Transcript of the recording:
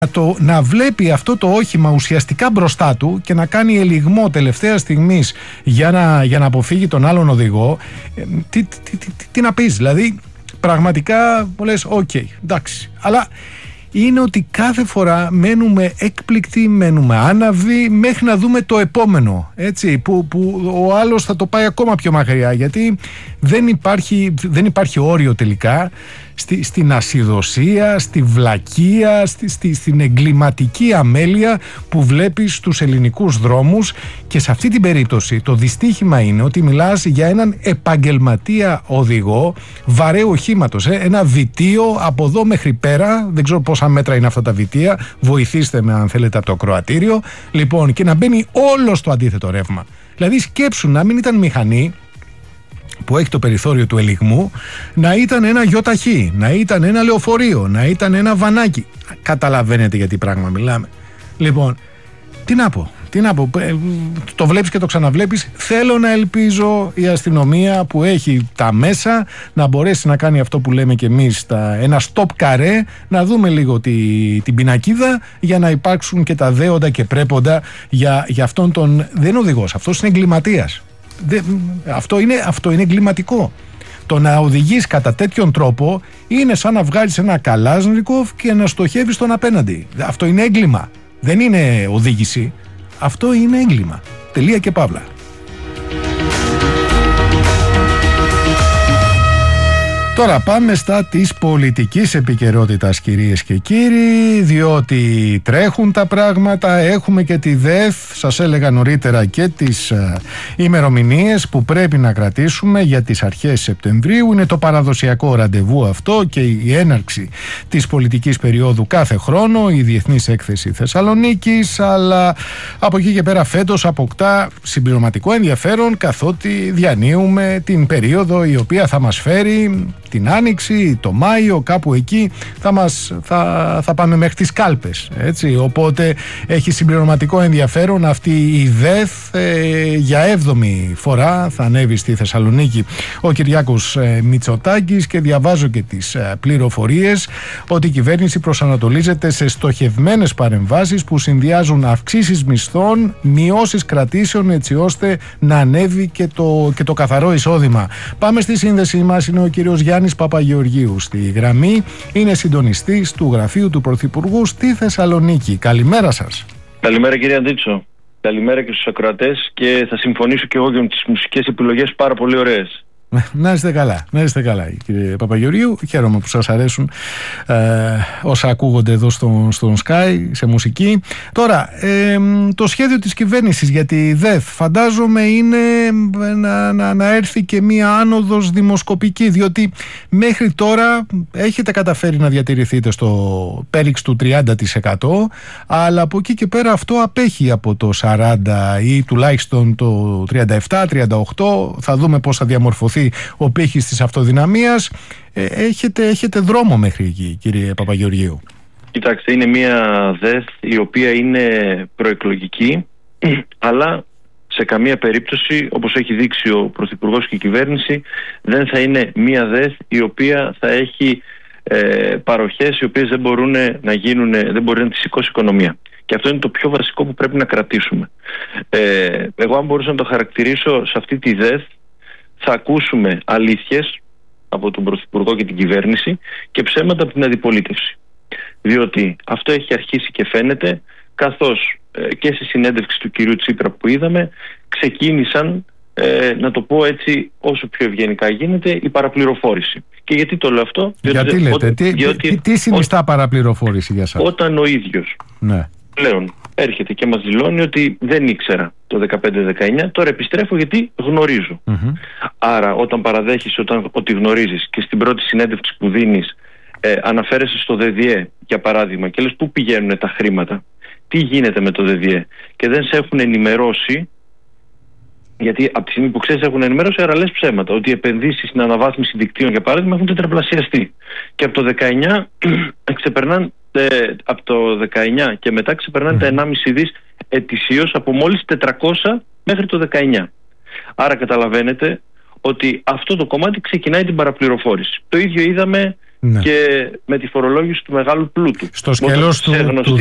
να βλέπει αυτό το όχημα ουσιαστικά μπροστά του και να κάνει ελιγμό τελευταία στιγμής για να αποφύγει τον άλλον οδηγό, τι να πεις, δηλαδή πραγματικά μου λες εντάξει, αλλά είναι ότι κάθε φορά μένουμε έκπληκτοι, μένουμε άναυδοι μέχρι να δούμε το επόμενο, έτσι, που ο άλλος θα το πάει ακόμα πιο μακριά, γιατί δεν υπάρχει όριο τελικά στην ασιδοσία, στη βλακεία, στην εγκληματική αμέλεια που βλέπεις στους ελληνικούς δρόμους. Και σε αυτή την περίπτωση το δυστύχημα είναι ότι μιλάς για έναν επαγγελματία οδηγό βαρέου οχήματος, ένα βιτίο από εδώ μέχρι πέρα, δεν ξέρω πόσα μέτρα είναι αυτά τα βιτία, βοηθήστε με αν θέλετε από το ακροατήριο, λοιπόν, και να μπαίνει όλο στο αντίθετο ρεύμα. Δηλαδή σκέψου να μην ήταν μηχανή που έχει το περιθώριο του ελιγμού, να ήταν ένα γιοταχή, να ήταν ένα λεωφορείο, να ήταν ένα βανάκι. Καταλαβαίνετε για τι πράγμα μιλάμε. Λοιπόν, τι να πω, το βλέπεις και το ξαναβλέπεις. Θέλω να ελπίζω η αστυνομία που έχει τα μέσα να μπορέσει να κάνει αυτό που λέμε και εμείς, ένα stop καρέ, να δούμε λίγο την πινακίδα για να υπάρξουν και τα δέοντα και πρέποντα για αυτόν τον... Δεν είναι οδηγός, αυτός είναι εγκληματίας. Αυτό είναι εγκληματικό. Το να οδηγείς κατά τέτοιον τρόπο είναι σαν να βγάλεις ένα καλάζνικοφ και να στοχεύεις τον απέναντι. Αυτό είναι έγκλημα. Δεν είναι οδήγηση. Αυτό είναι έγκλημα. Τελεία και παύλα. Τώρα πάμε στα της πολιτικής επικαιρότητας, κυρίες και κύριοι, διότι τρέχουν τα πράγματα, έχουμε και τη ΔΕΘ, σας έλεγα νωρίτερα και τις ημερομηνίες που πρέπει να κρατήσουμε για τις αρχές Σεπτεμβρίου. Είναι το παραδοσιακό ραντεβού αυτό και η έναρξη της πολιτικής περίοδου κάθε χρόνο, η Διεθνής Έκθεση Θεσσαλονίκης, αλλά από εκεί και πέρα φέτος αποκτά συμπληρωματικό ενδιαφέρον, καθότι διανύουμε την περίοδο η οποία θα μας φέρει την Άνοιξη, το Μάιο, κάπου εκεί θα πάμε μέχρι τις κάλπες, έτσι. Οπότε έχει συμπληρωματικό ενδιαφέρον αυτή η ΔΕΘ. Για 7η φορά θα ανέβει στη Θεσσαλονίκη ο Κυριάκος Μητσοτάκης και διαβάζω και τις πληροφορίες ότι η κυβέρνηση προσανατολίζεται σε στοχευμένες παρεμβάσεις που συνδυάζουν αυξήσεις μισθών, μειώσεις κρατήσεων, έτσι ώστε να ανέβει και το καθαρό εισόδημα. Πάμε στη σύνδεση μας, είναι ο κύριος Γιάννης Παπαγεωργίου στη γραμμή, είναι συντονιστής του γραφείου του Πρωθυπουργού στη Θεσσαλονίκη. Καλημέρα σας. Καλημέρα κύριε Αντίτσο. Καλημέρα και στους ακροατές, και θα συμφωνήσω και εγώ για τις μουσικές επιλογές, πάρα πολύ ωραίες. Να είστε καλά κύριε Παπαγεωργίου, χαίρομαι που σας αρέσουν όσα ακούγονται εδώ στον Sky σε μουσική. Τώρα, το σχέδιο της κυβέρνησης για τη ΔΕΘ φαντάζομαι είναι να έρθει και μία άνοδος δημοσκοπική, διότι μέχρι τώρα έχετε καταφέρει να διατηρηθείτε στο πέριξ του 30%, αλλά από εκεί και πέρα αυτό απέχει από το 40% ή τουλάχιστον το 37-38%. Θα δούμε πώς θα διαμορφωθεί ο πύχης της αυτοδυναμίας. Έχετε δρόμο μέχρι εκεί, κύριε Παπαγεωργίου. Κοιτάξτε, είναι μια ΔΕΘ η οποία είναι προεκλογική, αλλά σε καμία περίπτωση, όπως έχει δείξει ο Πρωθυπουργός και η κυβέρνηση, δεν θα είναι μια ΔΕΘ η οποία θα έχει παροχές οι οποίες δεν μπορούν να γίνουν, δεν μπορεί να τις σηκώσει η οικονομία. Και αυτό είναι το πιο βασικό που πρέπει να κρατήσουμε. Εγώ, αν μπορούσα να το χαρακτηρίσω, σε αυτή τη ΔΕΘ θα ακούσουμε αλήθειες από τον Πρωθυπουργό και την κυβέρνηση και ψέματα από την αντιπολίτευση. Διότι αυτό έχει αρχίσει και φαίνεται, καθώς και στη συνέντευξη του κυρίου Τσίπρα που είδαμε, ξεκίνησαν, να το πω έτσι όσο πιο ευγενικά γίνεται, η παραπληροφόρηση. Και γιατί το λέω αυτό? Γιατί λέτε, τι συνιστά παραπληροφόρηση για σας? Όταν ο ίδιος πλέον έρχεται και μας δηλώνει ότι δεν ήξερα το 15-19, τώρα επιστρέφω γιατί γνωρίζω. Άρα όταν παραδέχεις ότι γνωρίζεις και στην πρώτη συνέντευξη που δίνεις αναφέρεσαι στο ΔΔΕ για παράδειγμα και λες πού πηγαίνουν τα χρήματα, τι γίνεται με το ΔΔΕ, και δεν σε έχουν ενημερώσει, γιατί από τη στιγμή που ξέρεις έχουν ενημερώσει, άρα λες ψέματα, ότι οι επενδύσεις στην αναβάθμιση δικτύων για παράδειγμα έχουν τετραπλασιαστεί και από το 19 ξεπερνάνε, από το 19 και μετά ξεπερνάνε τα 1,5 δις ετησίως, από μόλις 400 μέχρι το 19. Άρα καταλαβαίνετε ότι αυτό το κομμάτι ξεκινάει την παραπληροφόρηση. Το ίδιο είδαμε και με τη φορολόγηση του μεγάλου πλούτου. Στο σκέλος του